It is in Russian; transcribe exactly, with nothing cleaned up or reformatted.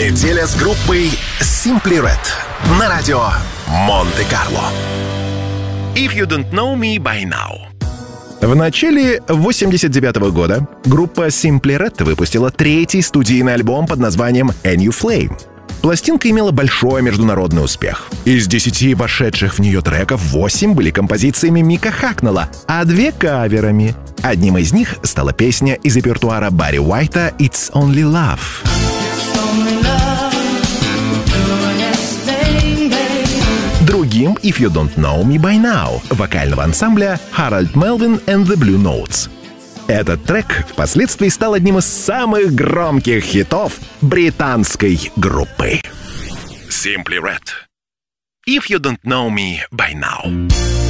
Неделя с группой Simply Red на радио Монте-Карло. If You Don't Know Me By Now. В начале восемьдесят девятого года группа Simply Red выпустила третий студийный альбом под названием A New Flame. Пластинка имела большой международный успех. Из десяти вошедших в нее треков восемь были композициями Мика Хакнелла, а две — каверами. Одним из них стала песня из репертуара Барри Уайта «It's Only Love». Другим — «If You Don't Know Me By Now» вокального ансамбля Harold Melvin and the Blue Notes. Этот трек впоследствии стал одним из самых громких хитов британской группы. Simply Red. If You Don't Know Me By Now.